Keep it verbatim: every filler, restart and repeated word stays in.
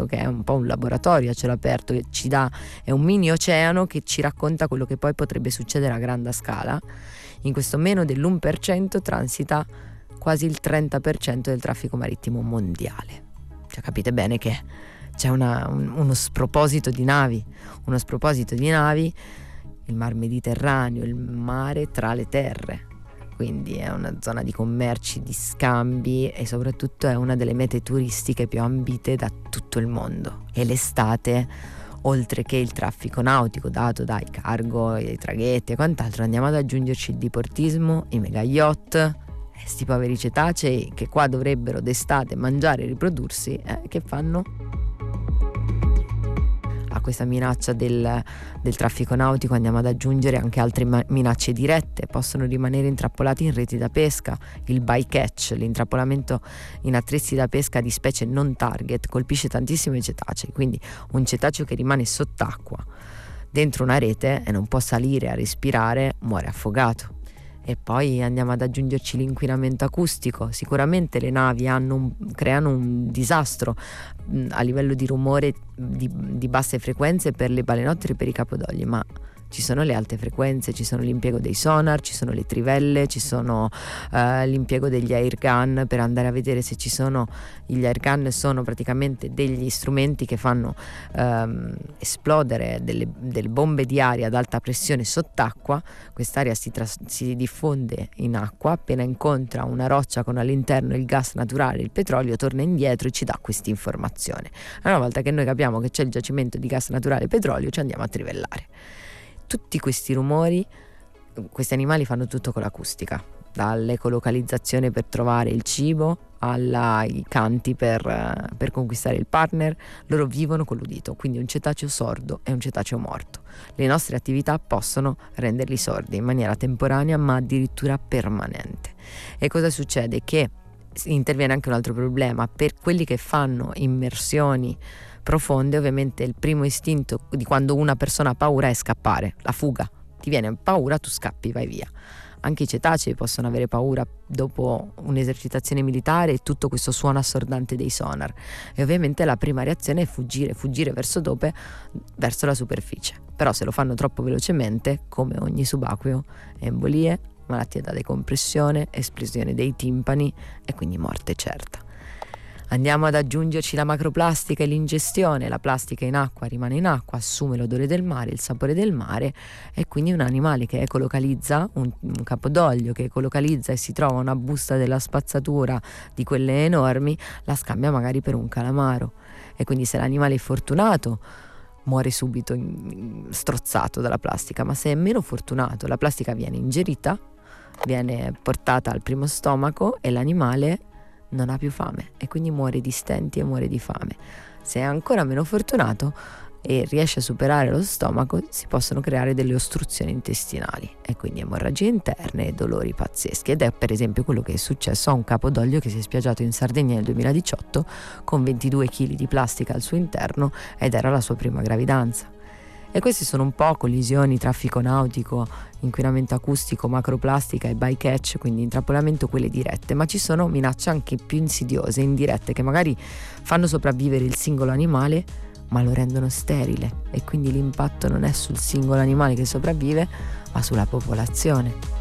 aperto, che è un po' un laboratorio a cielo aperto, che ci dà, è un mini oceano che ci racconta quello che poi potrebbe succedere a grande scala. In questo meno dell'uno per cento transita quasi il trenta per cento del traffico marittimo mondiale. Cioè, capite bene che c'è una, un, uno sproposito di navi, uno sproposito di navi, il mar Mediterraneo, il mare tra le terre. Quindi è una zona di commerci, di scambi e soprattutto è una delle mete turistiche più ambite da tutto il mondo. E l'estate, oltre che il traffico nautico dato dai cargo, i traghetti e quant'altro, andiamo ad aggiungerci il diportismo, i mega yacht, eh, sti poveri cetacei che qua dovrebbero d'estate mangiare e riprodursi, eh, che fanno? A questa minaccia del, del traffico nautico andiamo ad aggiungere anche altre ma- minacce dirette. Possono rimanere intrappolati in reti da pesca. Il bycatch, l'intrappolamento in attrezzi da pesca di specie non target, colpisce tantissimo i cetacei. Quindi un cetaceo che rimane sott'acqua dentro una rete e non può salire a respirare muore affogato. E poi andiamo ad aggiungerci l'inquinamento acustico. Sicuramente le navi hanno un, creano un disastro mh, a livello di rumore di, di basse frequenze per le balenottere e per i capodogli, ma ci sono le alte frequenze, ci sono l'impiego dei sonar, ci sono le trivelle, ci sono uh, l'impiego degli airgun per andare a vedere se ci sono. Gli airgun sono praticamente degli strumenti che fanno um, esplodere delle, delle bombe di aria ad alta pressione sott'acqua. Quest'aria si, tras- si diffonde in acqua, appena incontra una roccia con all'interno il gas naturale, il petrolio, torna indietro e ci dà questa informazione. Una volta che noi capiamo che c'è il giacimento di gas naturale e petrolio, ci andiamo a trivellare. Tutti questi rumori, questi animali fanno tutto con l'acustica, dall'ecolocalizzazione per trovare il cibo ai canti per, per conquistare il partner. Loro vivono con l'udito, quindi un cetaceo sordo è un cetaceo morto. Le nostre attività possono renderli sordi in maniera temporanea, ma addirittura permanente. E cosa succede? Che interviene anche un altro problema per quelli che fanno immersioni profonde. Ovviamente il primo istinto di quando una persona ha paura è scappare, la fuga. Ti viene paura, tu scappi, vai via. Anche i cetacei possono avere paura dopo un'esercitazione militare e tutto questo suono assordante dei sonar, e ovviamente la prima reazione è fuggire, fuggire verso dove? Verso la superficie. Però se lo fanno troppo velocemente, come ogni subacqueo, embolie, malattie da decompressione, esplosione dei timpani e quindi morte certa. Andiamo ad aggiungerci la macroplastica e l'ingestione. La plastica in acqua rimane in acqua, assume l'odore del mare, il sapore del mare, e quindi un animale che ecolocalizza, un, un capodoglio che ecolocalizza e si trova una busta della spazzatura di quelle enormi, la scambia magari per un calamaro. E quindi se l'animale è fortunato muore subito in, strozzato dalla plastica, ma se è meno fortunato la plastica viene ingerita, viene portata al primo stomaco e l'animale non ha più fame e quindi muore di stenti e muore di fame. Se è ancora meno fortunato e riesce a superare lo stomaco, si possono creare delle ostruzioni intestinali e quindi emorragie interne e dolori pazzeschi. Ed è per esempio quello che è successo a un capodoglio che si è spiaggiato in Sardegna nel duemiladiciotto con ventidue chili di plastica al suo interno, ed era la sua prima gravidanza. E queste sono un po' collisioni, traffico nautico, inquinamento acustico, macroplastica e bycatch, quindi intrappolamento, quelle dirette, ma ci sono minacce anche più insidiose, indirette, che magari fanno sopravvivere il singolo animale ma lo rendono sterile, e quindi l'impatto non è sul singolo animale che sopravvive ma sulla popolazione.